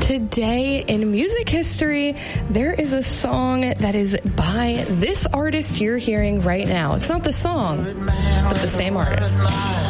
Today in music history, there is a song that is by this artist you're hearing right now. It's not the song, but the same artist.